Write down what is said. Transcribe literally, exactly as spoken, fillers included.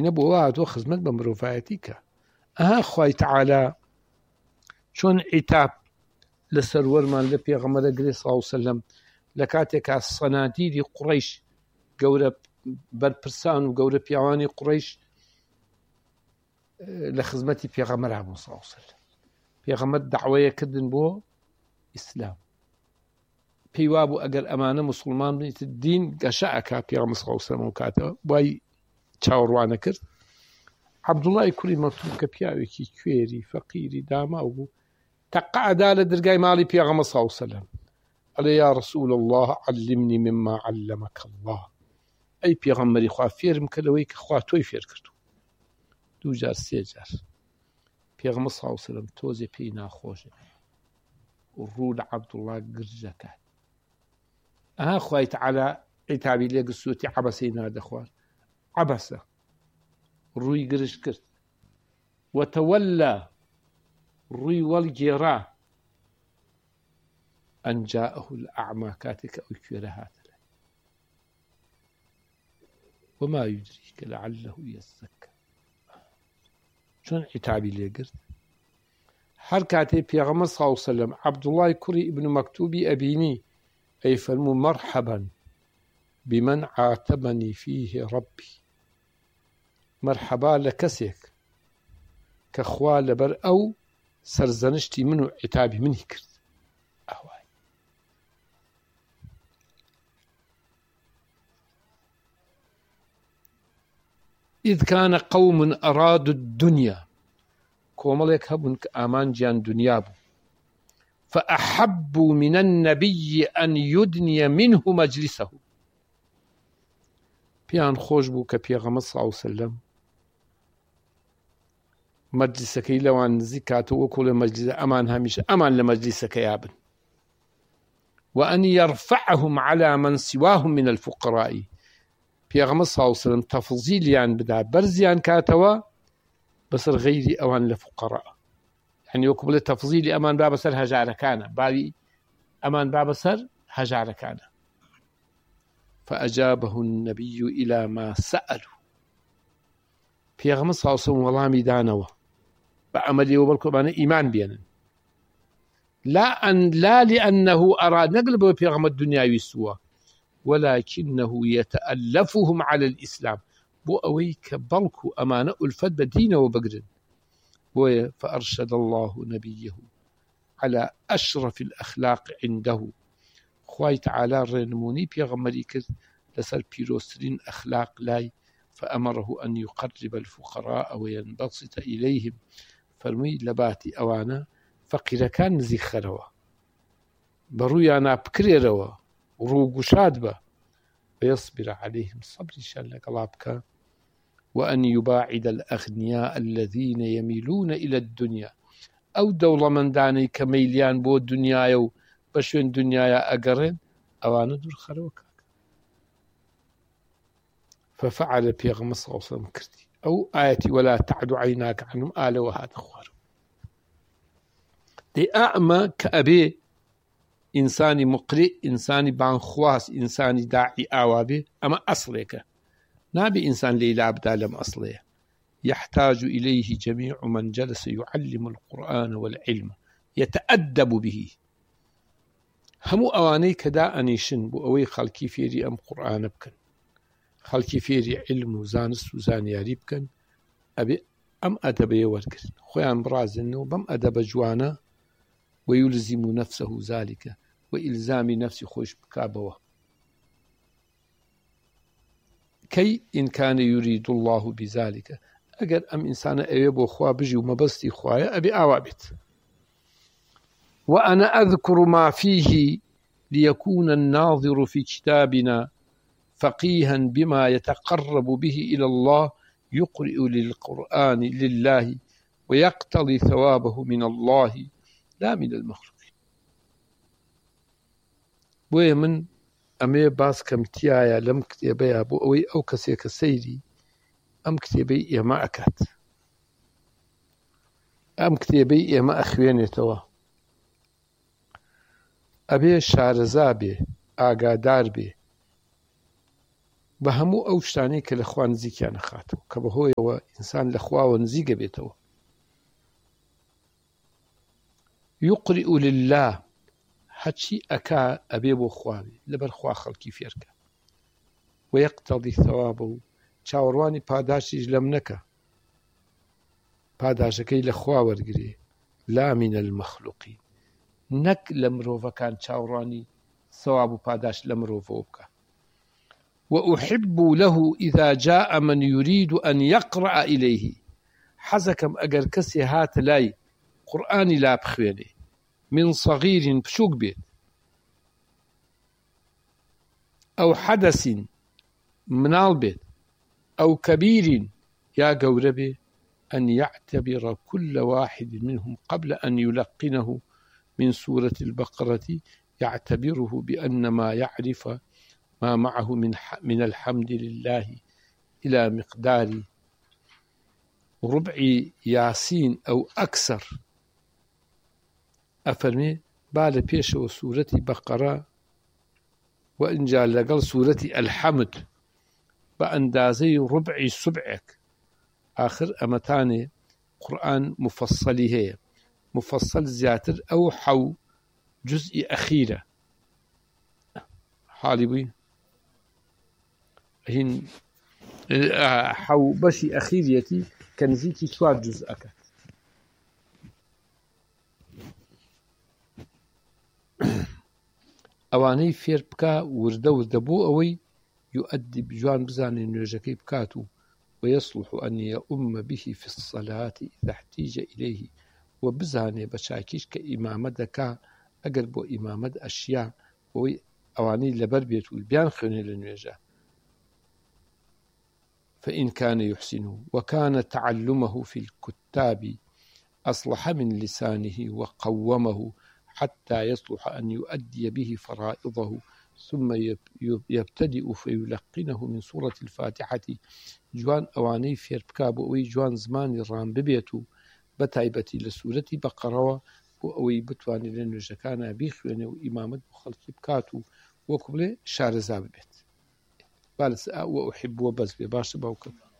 ئاینە بۆ هاتووە خزمەت بە مرۆڤایەتی کە ئەها خوای تەعالا چۆن عیتاب لەسەر وەرمان لە پێغەمبەرە گرێ سڵاو عەلەیهی وسەلەم لە کاتێکا سەنادیدی قوڕەیش گەورە بەرپرسان و گەورە پیاوانی قوڕەیش لە خزمەتی پێغەمبەر بوون سڵاو عەلەیهی وسەلەم. پێغەمبەر دەعوەیە کردن بۆ ئیسلام، پێی وابوو ئەگەر ئەمانە موسڵمان بنیت دین گەشە ئەکا پێغەمبەر سڵاو عەلەیهی وسەلەم و کاتەوە وای چاوەڕوانە کرد. عەبدوڵڵای کوڕی مەکتوم کە پیاوێکی کوێری فەقیری داماو بوو تەقەعدا لە دەرگای ماڵی پێغەمبەر سڵاو عەلەیهی وسەلەم ئەڵێ یا ڕەسوول الله علمنی مما علمك الله، ئەی پێغەمبەری خوا فێرم کە لەوەی کە خوا تۆی فێر کردو. دوو جار سێ جار پێغەمبەر سڵاو عەلەیهی وسەلەم تۆزێ پێی ناخۆشە ڕوو لە عەبدوڵڵا گرژەکات. ئەها خوای تەعالا عیتابی لێ گرتووەتی عەبەسەی ناردە خوار، عەبەسە ڕووی گرژ کرد، وەتەوەللا ڕووی وەڵگێڕا ئەن جاءه الأعمى کاتێک ئەوی کوێرە هاتە لای. وما يدريك لعله يزكى. چۆن عیتابی لێ گرت؟ هەر کاتێ پێغەمبەر صلی الله علیه وسلم عەبدوڵڵای کوڕی ئیبن مەکتوبی ئەبینی ئەی فەرموو مەرحەبەن بمن عاتبني فيه ربي، مەرحەبا لە کەسێک کە خوا لەبەر ئەو سەرزەنشتی من و عیتابی منی کرد. ئەوای إذ كان قوم أرادوا الدنيا، کۆمەڵێک هەبوون کە ئامانجیان دنیا بوو، فأحبوا من النبي أن يدني منه مجلسه، پێیان خۆش بوو کە پێغەمبەر صلی الله علیه وسلم مەجلیسەکەی لەوان نزیک کاتەوە وەکو لە مەجلیسە ئەمان هەمیشە ئەمان لە مەجلیسەکە یابن، وأن يرفعهم على من سواهم من الفقراء، پێغەمبەر صلی الله علیه وسلم تەفزیلیان بدا بەرزیان کاتەوە بەسەر غەیری ئەوان لە فقراء، یعنی وەکو بڵێ تەفزیلی ئەمان با بەسەر هەژارەکانە، باوی ئەمان با بەسەر هەژارەکانە. فأجابه النبي إلى ما سألوا، پێغەمبەر صلی الله علیه وسلم وەڵامی دانەوە بە عەمەلیەوە بەڵکو ئەمانە ئیمان بێنن، لا أن لا لأنه أراد نقل بو پێغەمبەر دنیاوی سووە، ولكنه يتألفهم على الإسلام، بو أوي كبلكو أمانة ألفت بدينه وبقرن بويا. فأرشد الله نبيه على أشرف الأخلاق عنده، خواي تعالى رنموني بيغمري كذ لسر بيروسترين أخلاق لاي، فأمره أن يقرب الفقراء وينبسط إليهم، فرمي لباتي أوانا فقير كان نزي خروا برويانا بكري روا وروق شادبة ويصبر عليهم صبر شان لقلابك، وأن يباعد الأغنياء الذين يميلون إلى الدنيا، أو دولة من داني كميليان بو الدنيا و بشوين دنيا أقرن أوانا دور خروكا. ففعل بيغمبر صلى الله عليه وسلم كردي أو آياتي ولا تعد عيناك عنهم آل وهذا خوار دي أعمى كأبي إنساني مقرئ إنساني بانخواس إنساني داعي آوابي أما أصلك نابي إنسان ليلا أبدا لم أصله، يحتاج إليه جميع من جلس يعلم القرآن والعلم يتأدب به. همو أواني كدا أنيشن بو أوي خلقي فيري أم قرآن بكن، خلقي فيري علم وزانس وزانياري بكن، أبي أم أدبي وركن خوان برازن بم أدب جوانا ويلزم نفسه ذلك وإلزام نفسه خوش بكابوه. كي إن كان يريد الله بذلك، أجر أم إنسان أيبو خوا بجي ومبستي خوايا أبي أوابت. وأنا أذكر ما فيه ليكون الناظر في كتابنا فقيها بما يتقرب به إلى الله، يقرئ للقرآن لله ويقتضي ثوابه من الله لا من المخلوقين. بويا من أمي باس كم تيايا لم كتبيا بو أوي أو كسيك سيدي أم كتبي إما أكات أم كتبي إما أخويني توا أبي شارزابي آقادار بي بە هەموو ئەو شتانەی کە لە خوا نزیکیان نەخاتەوە کە بەهۆیەوە ئینسان لە خواوە نزیکە بێتەوە. يقرئ لله هەچی ئەکا ئەبێ بۆ خواوی لەبەر خوا خەڵکی فێرکە وەیەقتەضی ثەوابە و چاوەڕوانی پاداشیش لەم نەکە پاداشەکەی لە خوا وەرگرێ لا من المەخلوقین نەک لە مرۆڤەکان چاوەڕوانی ثەواب و پاداش لە مرۆڤەوە بکە. وأحب له إذا جاء من يريد أن يقرأ إليه حەزەکەم ئەگەر کەسێ هاتە لای قورئانی لا بخوێنێ من صغير بچووک بێت أو حدث مناڵ بێت أو كبير يا گەورە بێ أن يعتبر كل واحد منهم قبل أن يلقنه من سورة البقرة يعتبره بأن ما يعرف ما معه من من الحمد لله إلى مقدار ربع ياسين أو أكثر. أفرمي بعد بيش سورة بقرة وإن جاء لقل سورة الحمد بأندازي ربع سبعك آخر أمتاني قرآن مفصلي هي مفصل زياتر أو حو جزء أخيرة حالي بي هين حو بشي أخيريتي كنزيكي شوار جزءك ئەوانەی فێر بکە وردە وردە بۆ ئەوەی يؤدي بجوان بزانێ نوێژەکەی بکات و ويصلح أن يؤم به في الصلاة إذا احتيج إليه وبزانێ بە چاکیش کە ئیمامە دەکا ئەگەر بۆ ئیمامەت ئەشیا ئەوەی ئەوانەی لەبەر بێت و بیان خوێنێ لە نوێژە. فإن كان يحسنه وكان تعلمه في الكتاب أصلح من لسانه وقومه حتى يصلح أن يؤدي به فرائضه ثم يبتدئ فيلقنه من سورة الفاتحة جوان أواني فير بكاب وأوي جوان زمان الرام ببيتو بتايبتي لسورة بقرة وأوي بتواني لأنه جكانا بيخواني وإمامة بخلقي بكاتو وكبلي شارزا ببيت بالس وأحب وبز بباش باوكب